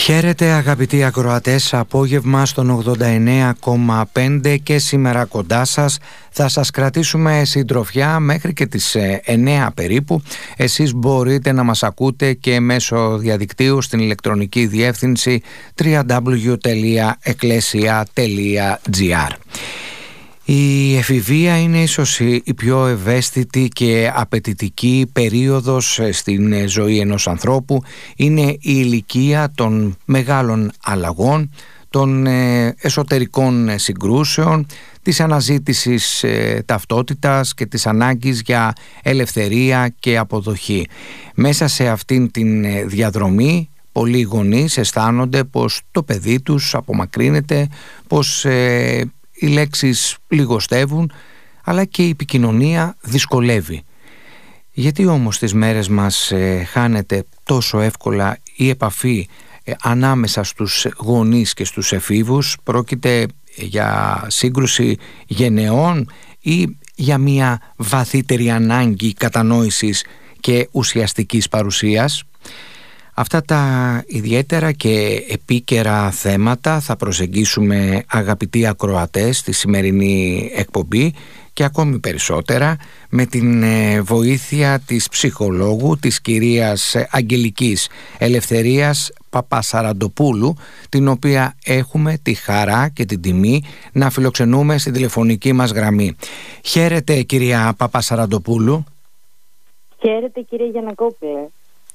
Χαίρετε αγαπητοί ακροατές, απόγευμα στον 89,5 και σήμερα κοντά σας. Θα σας κρατήσουμε συντροφιά μέχρι και τις 9 περίπου. Εσείς μπορείτε να μας ακούτε και μέσω διαδικτύου στην ηλεκτρονική διεύθυνση www.ecclesia.gr. Η εφηβεία είναι ίσως η πιο ευαίσθητη και απαιτητική περίοδος στην ζωή ενός ανθρώπου. Είναι η ηλικία των μεγάλων αλλαγών, των εσωτερικών συγκρούσεων, της αναζήτησης ταυτότητας και της ανάγκης για ελευθερία και αποδοχή. Μέσα σε αυτήν την διαδρομή πολλοί γονείς αισθάνονται πως το παιδί τους απομακρύνεται, πως οι λέξεις λιγοστεύουν, αλλά και η επικοινωνία δυσκολεύει. Γιατί όμως τις μέρες μας χάνεται τόσο εύκολα η επαφή ανάμεσα στους γονείς και στους εφήβους? Πρόκειται για σύγκρουση γενεών ή για μια βαθύτερη ανάγκη κατανόησης και ουσιαστικής παρουσίας? Αυτά τα ιδιαίτερα και επίκαιρα θέματα θα προσεγγίσουμε, αγαπητοί ακροατές, στη σημερινή εκπομπή και ακόμη περισσότερα με την βοήθεια της ψυχολόγου, της κυρίας Αγγελικής Ελευθερίας Παπασαραντοπούλου, την οποία έχουμε τη χαρά και την τιμή να φιλοξενούμε στη τηλεφωνική μας γραμμή. Χαίρετε κυρία Παπασαραντοπούλου. Χαίρετε κύριε Γιαννακόπουλε.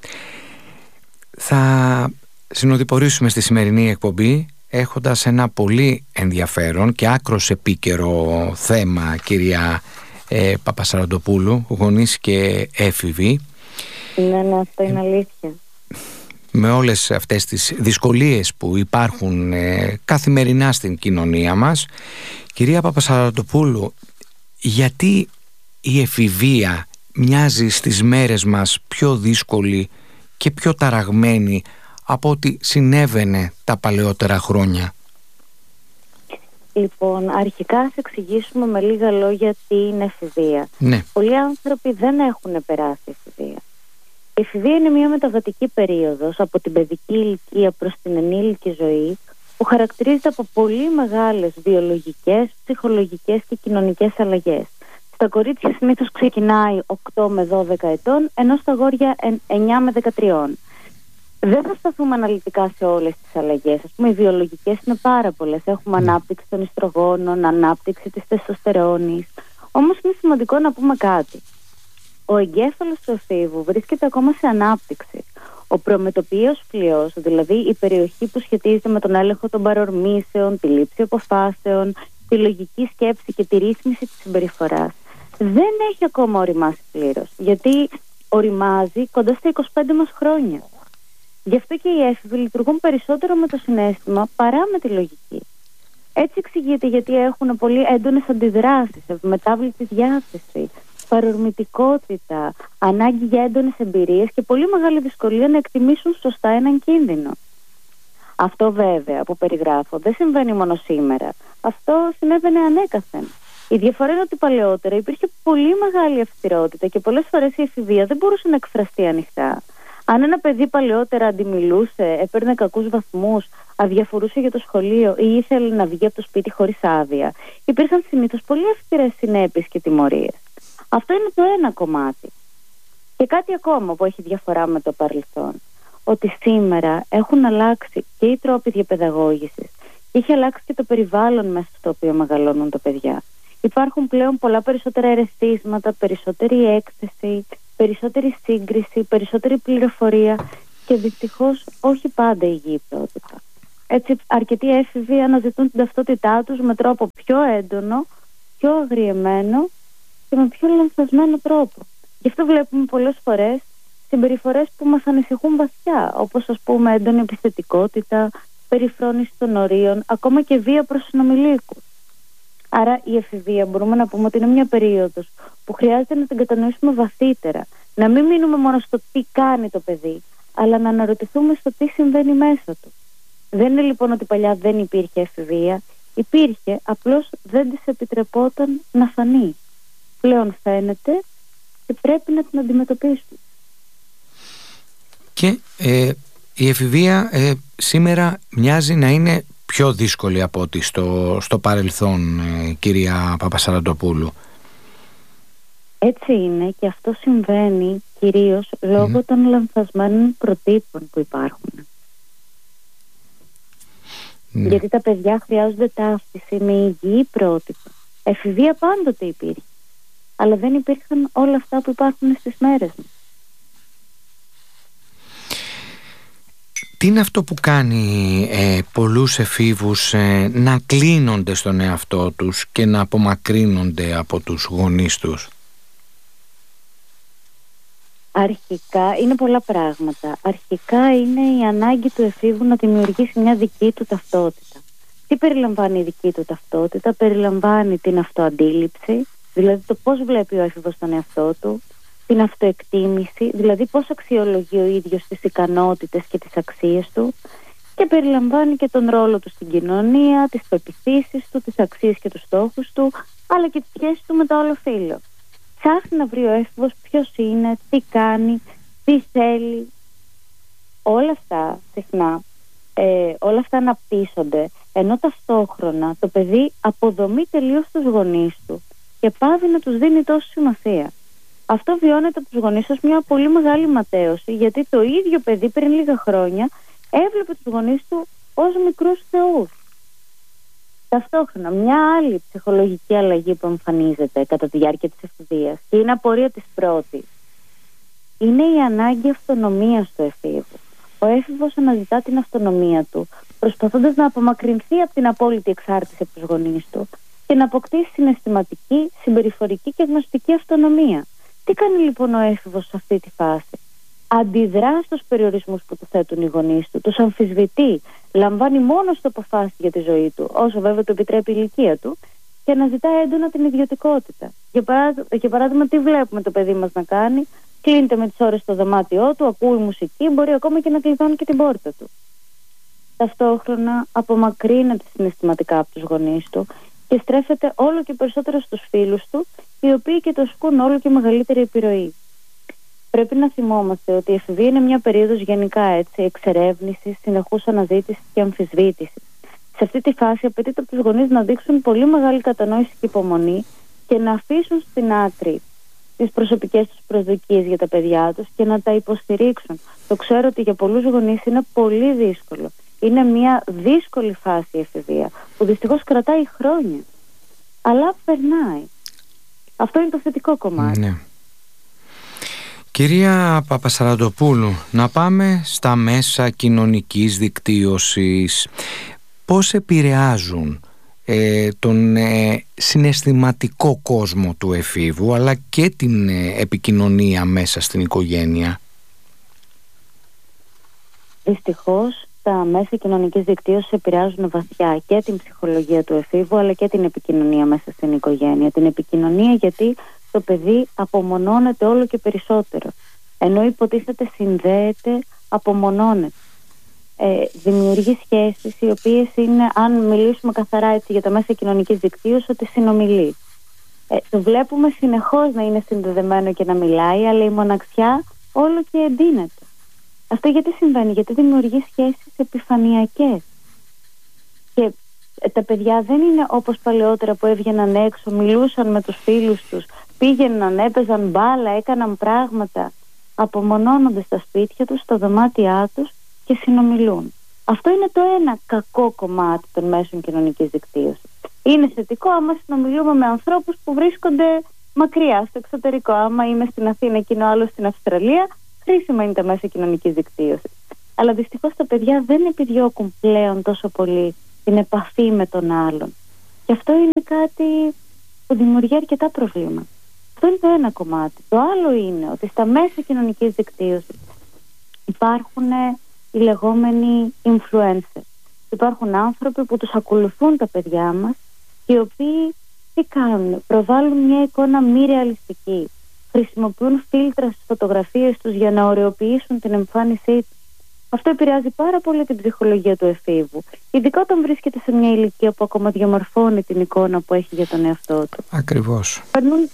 Θα συνοδοιπορήσουμε στη σημερινή εκπομπή έχοντας ένα πολύ ενδιαφέρον και άκρος επίκαιρο θέμα, κυρία Παπασαραντοπούλου, γονείς και έφηβοι. Ναι, αυτό είναι αλήθεια. Με όλες αυτές τις δυσκολίες που υπάρχουν καθημερινά στην κοινωνία μας, κυρία Παπασαραντοπούλου, γιατί η εφηβεία μοιάζει στις μέρες μας πιο δύσκολη και πιο ταραγμένη από ό,τι συνέβαινε τα παλαιότερα χρόνια? Λοιπόν, αρχικά ας εξηγήσουμε με λίγα λόγια τι είναι εφηβεία. Ναι. Πολλοί άνθρωποι δεν έχουν περάσει εφηβεία. Η εφηβεία είναι μια μεταβατική περίοδος από την παιδική ηλικία προς την ενήλικη ζωή, που χαρακτηρίζεται από πολύ μεγάλες βιολογικές, ψυχολογικές και κοινωνικές αλλαγές. Στα κορίτσια συνήθως ξεκινάει 8 με 12 ετών, ενώ στα αγόρια 9 με 13. Δεν θα σταθούμε αναλυτικά σε όλες τις αλλαγές. Ας πούμε, οι βιολογικές είναι πάρα πολλές. Έχουμε ανάπτυξη των ιστρογόνων, ανάπτυξη της τεστοστερόνης. Όμως είναι σημαντικό να πούμε κάτι. Ο εγκέφαλος του εφήβου βρίσκεται ακόμα σε ανάπτυξη. Ο προμετωπίος φλοιός, δηλαδή η περιοχή που σχετίζεται με τον έλεγχο των παρορμήσεων, τη λήψη αποφάσεων, τη λογική σκέψη και τη ρύθμιση της συμπεριφοράς, δεν έχει ακόμα οριμάσει πλήρως. Γιατί οριμάζει κοντά στα 25 μας χρόνια. Γι' αυτό και οι έφηβοι λειτουργούν περισσότερο με το συναίσθημα παρά με τη λογική. Έτσι εξηγείται γιατί έχουν πολύ έντονες αντιδράσεις, ευμετάβλητη διάθεση, παρορμητικότητα, ανάγκη για έντονες εμπειρίες και πολύ μεγάλη δυσκολία να εκτιμήσουν σωστά έναν κίνδυνο. Αυτό βέβαια που περιγράφω δεν συμβαίνει μόνο σήμερα. Αυτό συνέβαινε ανέκαθεν. Η διαφορά είναι ότι παλαιότερα υπήρχε πολύ μεγάλη αυστηρότητα και πολλές φορές η εφηβεία δεν μπορούσε να εκφραστεί ανοιχτά. Αν ένα παιδί παλαιότερα αντιμιλούσε, έπαιρνε κακούς βαθμούς, αδιαφορούσε για το σχολείο ή ήθελε να βγει από το σπίτι χωρίς άδεια, υπήρχαν συνήθως πολύ αυστηρές συνέπειες και τιμωρίες. Αυτό είναι το ένα κομμάτι. Και κάτι ακόμα που έχει διαφορά με το παρελθόν. Ότι σήμερα έχουν αλλάξει και οι τρόποι διαπαιδαγώγησης και έχει αλλάξει και το περιβάλλον μέσα στο οποίο μεγαλώνουν τα παιδιά. Υπάρχουν πλέον πολλά περισσότερα ερεθίσματα, περισσότερη έκθεση, περισσότερη σύγκριση, περισσότερη πληροφορία και δυστυχώς όχι πάντα υγιή πρότυπα. Έτσι, αρκετοί έφηβοι αναζητούν την ταυτότητά τους με τρόπο πιο έντονο, πιο αγριεμένο και με πιο λανθασμένο τρόπο. Γι' αυτό βλέπουμε πολλές φορές συμπεριφορές που μας ανησυχούν βαθιά, όπως ας πούμε έντονη επιθετικότητα, περιφρόνηση των ορίων, ακόμα και βία προς συνομιλίκους. Άρα η εφηβεία μπορούμε να πούμε ότι είναι μια περίοδος που χρειάζεται να την κατανοήσουμε βαθύτερα. Να μην μείνουμε μόνο στο τι κάνει το παιδί, αλλά να αναρωτηθούμε στο τι συμβαίνει μέσα του. Δεν είναι λοιπόν ότι παλιά δεν υπήρχε εφηβεία. Υπήρχε, απλώς δεν της επιτρεπόταν να φανεί. Πλέον φαίνεται και πρέπει να την αντιμετωπίσουμε. Και Η εφηβεία σήμερα μοιάζει να είναι πιο δύσκολη από ό,τι στο παρελθόν, κυρία Παπασαραντοπούλου. Έτσι είναι, και αυτό συμβαίνει κυρίως λόγω των λανθασμένων προτύπων που υπάρχουν. Γιατί τα παιδιά χρειάζονται ταύτιση με υγιή πρότυπα. Εφηβεία πάντοτε υπήρχε, αλλά δεν υπήρχαν όλα αυτά που υπάρχουν στις μέρες μας. Τι είναι αυτό που κάνει πολλούς εφήβους να κλείνονται στον εαυτό τους και να απομακρύνονται από τους γονείς τους? Αρχικά είναι πολλά πράγματα. Αρχικά είναι η ανάγκη του εφήβου να δημιουργήσει μια δική του ταυτότητα. Τι περιλαμβάνει η δική του ταυτότητα? Περιλαμβάνει την αυτοαντίληψη, δηλαδή το πώς βλέπει ο έφηβος τον εαυτό του, την αυτοεκτίμηση, δηλαδή πώς αξιολογεί ο ίδιος τις ικανότητες και τις αξίες του, και περιλαμβάνει και τον ρόλο του στην κοινωνία, τις πεποιθήσεις του, τις αξίες και τους στόχους του, αλλά και τις σχέσεις του με το άλλο φύλο. Ψάχνει να βρει ο έφηβος ποιος είναι, τι κάνει, τι θέλει. Όλα αυτά συχνά, όλα αυτά αναπτύσσονται, ενώ ταυτόχρονα το παιδί αποδομεί τελείως τους γονείς του και πάβει να τους δίνει τόση σημασία. Αυτό βιώνεται από τους γονείς ως μια πολύ μεγάλη ματέωση, γιατί το ίδιο παιδί πριν λίγα χρόνια έβλεπε τους γονείς του ως μικρούς θεούς. Ταυτόχρονα μια άλλη ψυχολογική αλλαγή που εμφανίζεται κατά τη διάρκεια της εφηβείας, και είναι απορία της πρώτης, είναι η ανάγκη αυτονομίας του εφήβου. Ο έφηβος αναζητά την αυτονομία του, προσπαθώντας να απομακρυνθεί από την απόλυτη εξάρτηση από τους γονείς του και να αποκτήσει συναισθηματική, συμπεριφορική και γνωστική αυτονομία. Τι κάνει λοιπόν ο έφηβος σε αυτή τη φάση? Αντιδρά στους περιορισμούς που του θέτουν οι γονείς του, τους αμφισβητεί, λαμβάνει μόνος του αποφάσεις για τη ζωή του, όσο βέβαια το επιτρέπει η ηλικία του, και αναζητά έντονα την ιδιωτικότητα. Για παράδειγμα, τι βλέπουμε το παιδί μας να κάνει? Κλείνεται με τις ώρες στο δωμάτιό του, ακούει μουσική, μπορεί ακόμα και να κλειδώνει και την πόρτα του. Ταυτόχρονα απομακρύνεται συναισθηματικά από τους γονείς του και στρέφεται όλο και περισσότερο στους φίλους του, οι οποίοι και το ασκούν όλο και μεγαλύτερη επιρροή. Πρέπει να θυμόμαστε ότι η εφηβεία είναι μια περίοδος γενικά εξερεύνησης, συνεχούς αναζήτησης και αμφισβήτησης. Σε αυτή τη φάση απαιτείται από τους γονείς να δείξουν πολύ μεγάλη κατανόηση και υπομονή και να αφήσουν στην άκρη τις προσωπικές τους προσδοκίες για τα παιδιά τους και να τα υποστηρίξουν. Το ξέρω ότι για πολλούς γονείς είναι πολύ δύσκολο. Είναι μια δύσκολη φάση η εφηβεία, που δυστυχώς κρατάει χρόνια, αλλά περνάει. Αυτό είναι το θετικό κομμάτι. Ναι. Κυρία Παπασαραντοπούλου, να πάμε στα μέσα κοινωνικής δικτύωσης. Πώς επηρεάζουν τον συναισθηματικό κόσμο του εφήβου, αλλά και την επικοινωνία μέσα στην οικογένεια? Δυστυχώς τα μέσα κοινωνικής δικτύωσης επηρεάζουν βαθιά και την ψυχολογία του εφήβου, αλλά και την επικοινωνία μέσα στην οικογένεια. Την επικοινωνία, γιατί το παιδί απομονώνεται όλο και περισσότερο, ενώ υποτίθεται συνδέεται, απομονώνεται. Δημιουργεί σχέσεις οι οποίες είναι, αν μιλήσουμε καθαρά έτσι για τα μέσα κοινωνικής δικτύωσης, ότι συνομιλεί. Το βλέπουμε συνεχώς να είναι συνδεδεμένο και να μιλάει, αλλά η μοναξιά όλο και εντείνεται. Αυτό γιατί συμβαίνει? Γιατί δημιουργεί σχέσεις επιφανειακές. Και τα παιδιά δεν είναι όπως παλαιότερα που έβγαιναν έξω, μιλούσαν με τους φίλους τους, πήγαιναν, έπαιζαν μπάλα, έκαναν πράγματα. Απομονώνονται στα σπίτια τους, στα δωμάτια τους και συνομιλούν. Αυτό είναι το ένα κακό κομμάτι των μέσων κοινωνικής δικτύωσης. Είναι θετικό άμα συνομιλούμε με ανθρώπους που βρίσκονται μακριά, στο εξωτερικό. Άμα είμαι στην Αθήνα, εκείνο άλλο στην Αυστραλία, χρήσιμα είναι τα μέσα κοινωνικής δικτύωσης. Αλλά δυστυχώς τα παιδιά δεν επιδιώκουν πλέον τόσο πολύ την επαφή με τον άλλον. Και αυτό είναι κάτι που δημιουργεί αρκετά προβλήματα. Αυτό είναι το ένα κομμάτι. Το άλλο είναι ότι στα μέσα κοινωνικής δικτύωσης υπάρχουν οι λεγόμενοι influencers. Υπάρχουν άνθρωποι που τους ακολουθούν τα παιδιά μας, οι οποίοι τι κάνουν? Προβάλλουν μια εικόνα μη ρεαλιστική. Χρησιμοποιούν φίλτρα στις φωτογραφίες τους για να ωρεοποιήσουν την εμφάνισή τους. Αυτό επηρεάζει πάρα πολύ την ψυχολογία του εφήβου, ειδικά όταν βρίσκεται σε μια ηλικία που ακόμα διαμορφώνει την εικόνα που έχει για τον εαυτό του. Ακριβώς.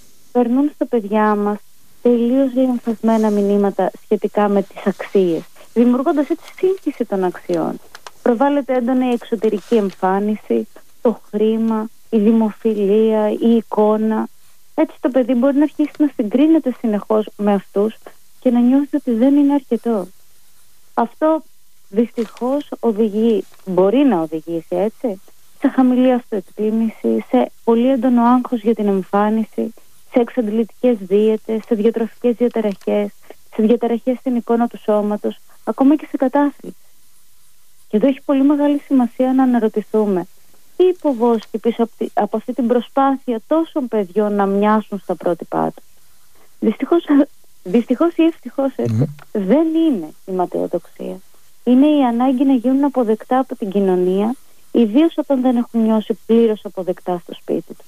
Περνούν στα παιδιά μας τελείως λανθασμένα μηνύματα σχετικά με τις αξίες. δημιουργώντας έτσι σύγχυση των αξιών. Προβάλλεται έντονα η εξωτερική εμφάνιση, το χρήμα, η δημοφιλία, η εικόνα. Έτσι το παιδί μπορεί να αρχίσει να συγκρίνεται συνεχώς με αυτούς και να νιώθει ότι δεν είναι αρκετό. Αυτό δυστυχώς μπορεί να οδηγήσει έτσι, σε χαμηλή αυτοεκτίμηση, σε πολύ έντονο άγχος για την εμφάνιση, σε εξαντλητικές δίαιτες, σε διατροφικές διαταραχές, σε διαταραχές στην εικόνα του σώματος, ακόμα και σε κατάθλιψη. Και εδώ έχει πολύ μεγάλη σημασία να αναρωτηθούμε τι υποβόσκει πίσω από αυτή την προσπάθεια τόσων παιδιών να μοιάσουν στα πρότυπά τους. Δυστυχώς ή ευτυχώς δεν είναι η ματαιοδοξία. Είναι η ανάγκη να γίνουν αποδεκτά από την κοινωνία, ιδίως όταν δεν έχουν νιώσει πλήρως αποδεκτά στο σπίτι τους.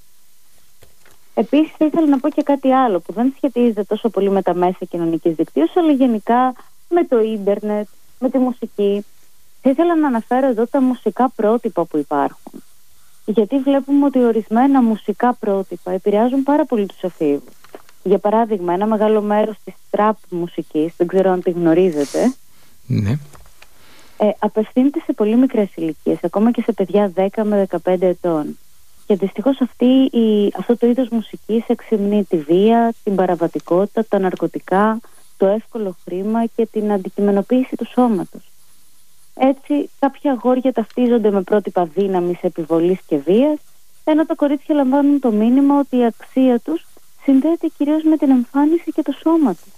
Επίσης θα ήθελα να πω και κάτι άλλο που δεν σχετίζεται τόσο πολύ με τα μέσα κοινωνικής δικτύωσης, αλλά γενικά με το ίντερνετ, με τη μουσική. Θα ήθελα να αναφέρω εδώ τα μουσικά πρότυπα που υπάρχουν. Γιατί βλέπουμε ότι ορισμένα μουσικά πρότυπα επηρεάζουν πάρα πολύ τους εφήβους. Για παράδειγμα, ένα μεγάλο μέρος της τραπ μουσικής, δεν ξέρω αν τη γνωρίζετε, ναι, απευθύνεται σε πολύ μικρές ηλικίες, ακόμα και σε παιδιά 10 με 15 ετών. Και δυστυχώς αυτό το είδος μουσικής εξυμνεί τη βία, την παραβατικότητα, τα ναρκωτικά, το εύκολο χρήμα και την αντικειμενοποίηση του σώματος. Έτσι, κάποια αγόρια ταυτίζονται με πρότυπα δύναμης, επιβολής και βίας, ενώ τα κορίτσια λαμβάνουν το μήνυμα ότι η αξία τους συνδέεται κυρίως με την εμφάνιση και το σώμα τους.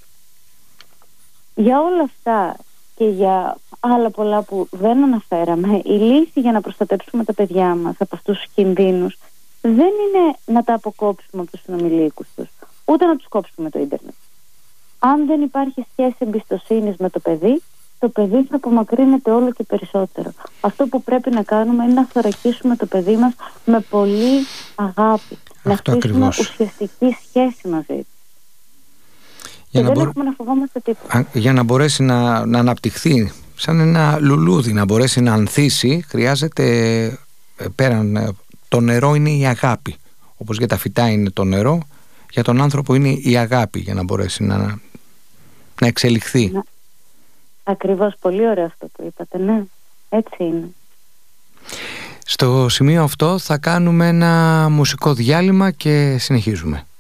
Για όλα αυτά και για άλλα πολλά που δεν αναφέραμε, η λύση για να προστατέψουμε τα παιδιά μας από αυτούς τους κινδύνους δεν είναι να τα αποκόψουμε από τους συνομιλίκους τους, ούτε να τους κόψουμε το ίντερνετ. Αν δεν υπάρχει σχέση εμπιστοσύνης με το παιδί θα απομακρύνεται όλο και περισσότερο. Αυτό που πρέπει να κάνουμε είναι να θωρακίσουμε το παιδί μας με πολύ αγάπη. Να χτίσουμε ουσιαστική σχέση μαζί του. Δεν έχουμε να φοβόμαστε τίποτα. Για να μπορέσει να αναπτυχθεί σαν ένα λουλούδι, να μπορέσει να ανθίσει, χρειάζεται πέραν το νερό είναι η αγάπη. Όπως για τα φυτά είναι το νερό, για τον άνθρωπο είναι η αγάπη, για να μπορέσει να εξελιχθεί. Ακριβώς, πολύ ωραίο αυτό που είπατε, ναι, έτσι είναι. Στο σημείο αυτό θα κάνουμε ένα μουσικό διάλειμμα και συνεχίζουμε.